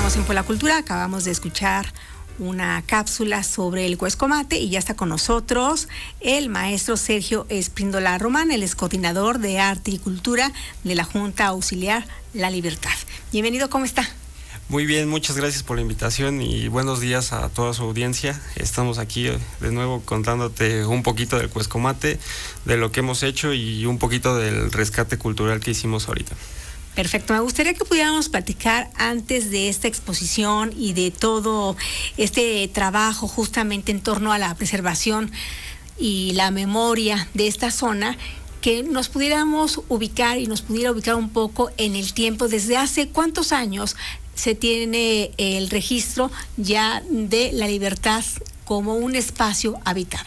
Estamos en Pola Cultura, acabamos de escuchar una cápsula sobre el Cuescomate y ya está con nosotros el maestro Sergio Espíndola Román, el coordinador de Arte y Cultura de la Junta Auxiliar La Libertad. Bienvenido, ¿cómo está? Muy bien, muchas gracias por la invitación y buenos días a toda su audiencia. Estamos aquí de nuevo contándote un poquito del Cuescomate, de lo que hemos hecho y un poquito del rescate cultural que hicimos ahorita. Perfecto, me gustaría que pudiéramos platicar antes de esta exposición y de todo este trabajo justamente en torno a la preservación y la memoria de esta zona, que nos pudiéramos ubicar y nos pudiera ubicar un poco en el tiempo. ¿Desde hace cuántos años se tiene el registro ya de La Libertad como un espacio habitable?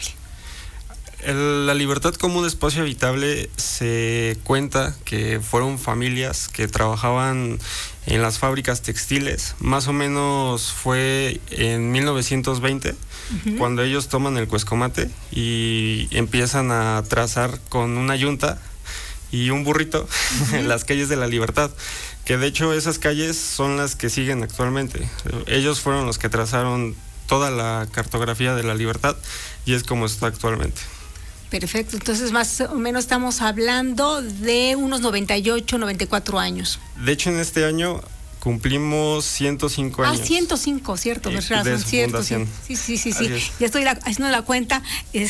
La Libertad como un espacio habitable se cuenta que fueron familias que trabajaban en las fábricas textiles. Más o menos fue en 1920, cuando ellos toman el Cuescomate y empiezan a trazar con una yunta y un burrito las calles de La Libertad, que de hecho esas calles son las que siguen actualmente. Ellos fueron los que trazaron toda la cartografía de La Libertad y es como está actualmente. Perfecto, entonces más o menos estamos hablando de unos 98, 94 años. De hecho, en este año cumplimos 105 años. 105, cierto, de su fundación. Sí. Ya estoy haciendo la cuenta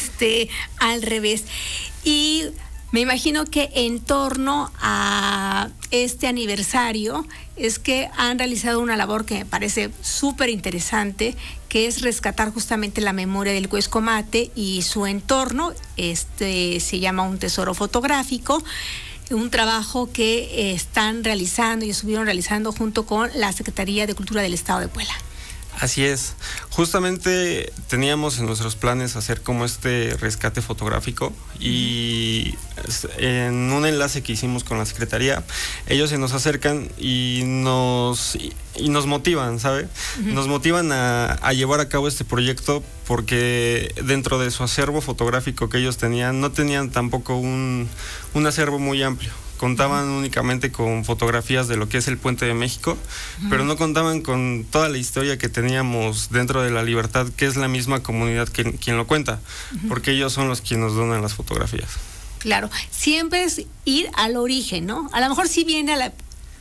al revés. Y me imagino que en torno a este aniversario es que han realizado una labor que me parece súper interesante, que es rescatar justamente la memoria del Cuescomate y su entorno. Se llama un tesoro fotográfico, un trabajo que están realizando y estuvieron realizando junto con la Secretaría de Cultura del Estado de Puebla. Así es, justamente teníamos en nuestros planes hacer como este rescate fotográfico y en un enlace que hicimos con la Secretaría, ellos se nos acercan y nos motivan, ¿sabe? Nos motivan a llevar a cabo este proyecto porque dentro de su acervo fotográfico que ellos tenían, no tenían tampoco un acervo muy amplio. Contaban únicamente con fotografías de lo que es el Puente de México, pero no contaban con toda la historia que teníamos dentro de La Libertad, que es la misma comunidad quien lo cuenta, porque ellos son los quienes nos donan las fotografías. Claro, siempre es ir al origen, ¿no? A lo mejor sí viene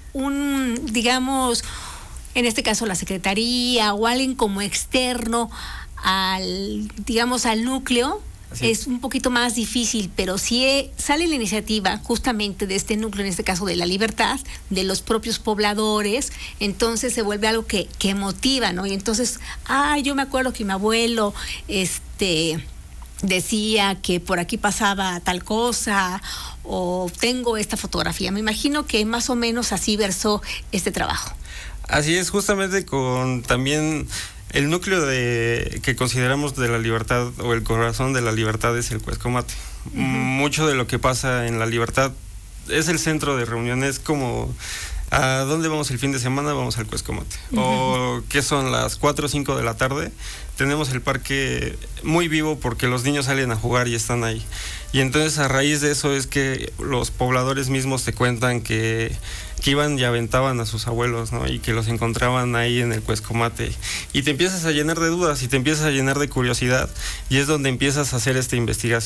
digamos, en este caso la Secretaría o alguien como externo al núcleo. Es un poquito más difícil, pero si sale la iniciativa justamente de este núcleo, en este caso de La Libertad, de los propios pobladores, entonces se vuelve algo que motiva, ¿no? Y entonces, yo me acuerdo que mi abuelo decía que por aquí pasaba tal cosa, o tengo esta fotografía. Me imagino que más o menos así versó este trabajo. Así es, justamente con también el núcleo que consideramos de La Libertad, o el corazón de La Libertad, es el Cuescomate. Mucho de lo que pasa en La Libertad es el centro de reuniones, como ¿a dónde vamos el fin de semana? Vamos al Cuescomate. O que son las 4 o 5 de la tarde, tenemos el parque muy vivo porque los niños salen a jugar y están ahí. Y entonces a raíz de eso es que los pobladores mismos te cuentan que iban y aventaban a sus abuelos, ¿no? Y que los encontraban ahí en el Cuescomate. Y te empiezas a llenar de dudas y te empiezas a llenar de curiosidad, y es donde empiezas a hacer esta investigación.